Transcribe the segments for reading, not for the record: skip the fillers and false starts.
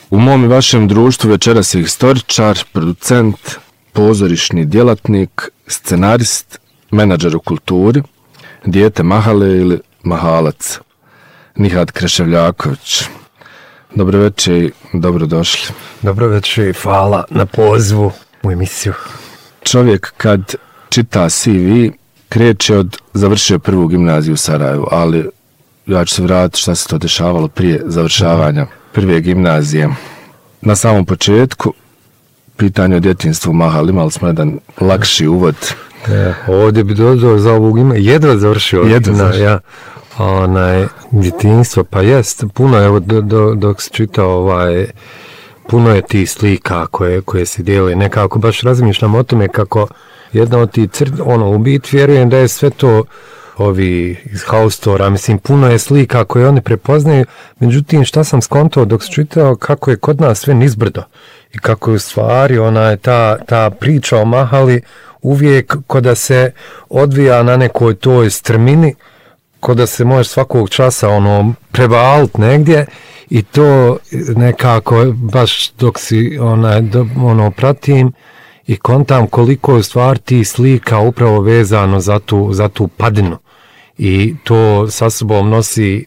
U mom i vašem društvu večeras je historičar, producent, pozorišni djelatnik, scenarist, menadžer u kulturi, dijete Mahale ili Mahalac, Nihad Kreševljaković. Dobro večer i dobrodošli. Dobro večer i hvala na pozivu u emisiju. Čovjek kad čita CV kreće od završio prvu gimnaziju u Sarajevu, ali ja ću se vratiti šta se to dešavalo prije završavanja prve gimnazije. Na samom početku, pitanje o djetinjstvu u Mahali, imali smo jedan lakši uvod. Ovdje bi dodao za ovu gimnaziju, jedva završio. Djetinjstvo, pa jest, puno je, dok se čitao puno je ti slika koje se dijeli, nekako baš razmišljam o tome kako jedna od ti u biti vjerujem da je sve to ovi iz Haustora, mislim, puno je slika koje oni prepoznaju, međutim, šta sam skontao dok se čitao kako je kod nas sve nizbrdo i kako je u stvari ta priča o Mahali uvijek kada se odvija na nekoj toj strmini, kada se možeš svakog časa prevaliti negdje i to nekako baš dok si pratim i kontam koliko je u stvari ti slika upravo vezano za tu padinu i to sa sobom nosi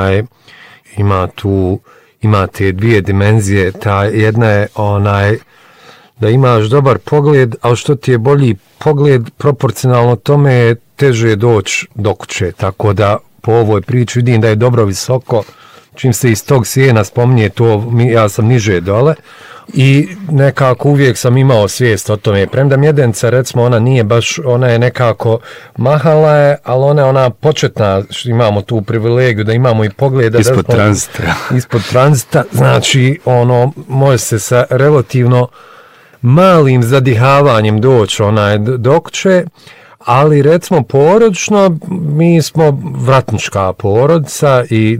ima te dvije dimenzije. Ta jedna je da imaš dobar pogled, ali što ti je bolji pogled proporcionalno tome je teže doći do kuće, tako da po ovoj priči vidim da je dobro visoko, čim se iz tog sjena spominje to, ja sam niže dole i nekako uvijek sam imao svijest o tome. Premda Mjedenca, recimo, ona nije baš, ona je nekako Mahala je, ali ona početna, imamo tu privilegiju da imamo i pogleda ispod tranzita, znači može se sa relativno malim zadihavanjem doći do kuće, ali recimo porodično mi smo vratnička porodica i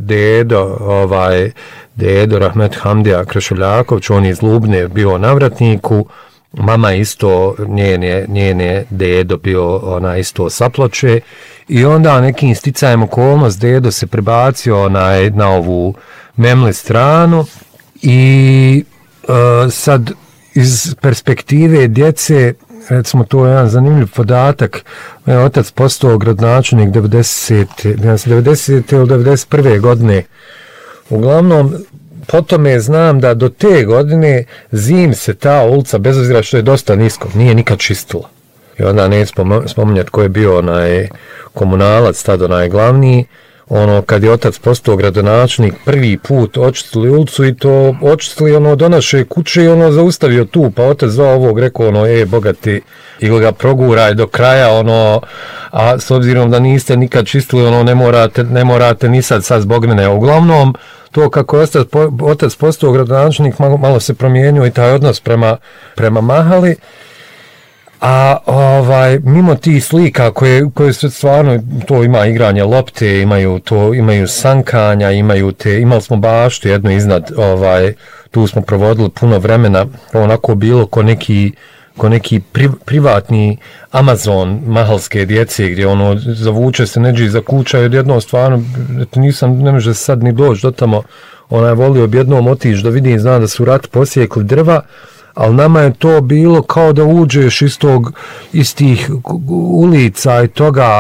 dedo Rahmet Hamdija Kreševljaković, on je iz Lubne bio na Vratniku, mama isto, njene dedo bio isto sa Ploče i onda nekim sticajem okolnost dedo se prebacio na ovu Memli stranu i sad iz perspektive djece, recimo to je jedan zanimljiv podatak, moj otac postao gradonačelnik 90. ili 91. godine. Uglavnom, potom znam da do te godine zim se ta ulica, bez obzira što je dosta nisko, nije nikad čistila. I onda neću spominjati ko je bio komunalac, tad glavni, kad je otac postao gradonačelnik, prvi put očistili ulicu i to očistili do naše kuće i zaustavio tu, pa otac zvao ovog, rekao bogati, ili ga proguraj do kraja, a s obzirom da niste nikad čistili, ne morate ni sad zbog mene. Uglavnom, to kako je otac postao gradonačelnik, malo se promijenio i taj odnos prema Mahali. A mimo tih slika koje su stvarno, to ima igranje lopte, imaju sankanja, imali smo baštu jednu iznad, tu smo provodili puno vremena, onako bilo ko neki privatni Amazon mahalske djece, gdje zavuče se neđi za kuća i odjednom stvarno, ne može sad ni doći do tamo, je volio bi jednom otići da vidim, znam da su rat posjekli drva, ali nama je to bilo kao da uđeš iz tih ulica i toga,